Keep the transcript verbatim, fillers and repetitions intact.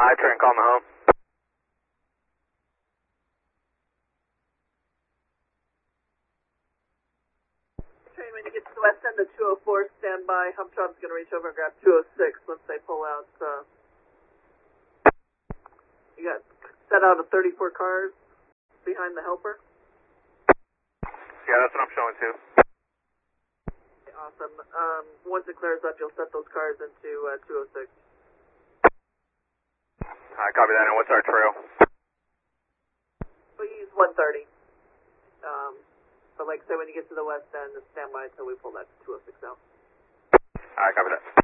Hi, train, call me home. Train, when you get to the west end of two oh four, stand by. Hump Job's going to reach over and grab two oh six once they pull out. Uh, you got set out of thirty-four cars behind the helper. Yeah, that's what I'm showing too. Okay, awesome. Um, once it clears up, you'll set those cars into uh, two oh six. Alright, copy that. And what's our trail? We use one thirty. Um, but like I said, when you get to the west end, stand by until we pull that two oh six out. Alright, copy that.